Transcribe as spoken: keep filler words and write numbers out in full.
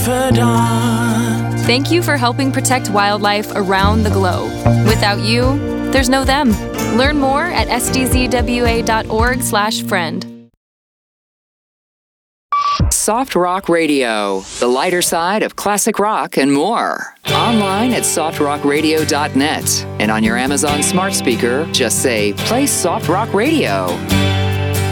confidant. Thank you for helping protect wildlife around the globe. Without you, there's no them. Learn more at s d z w a dot org slash friend. Soft Rock Radio, the lighter side of classic rock and more. Online at soft rock radio dot net. And on your Amazon smart speaker, just say, play Soft Rock Radio.